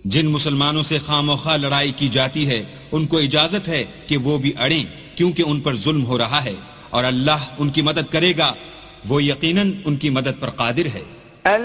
जिन मुसलमानों से खामोखा लड़ाई की जाती है उनको इजाजत है कि वो भी अड़ें, क्योंकि उन पर जुल्म हो रहा है, और अल्लाह उनकी मदद करेगा, वो यकीनन उनकी मदद पर कादिर है।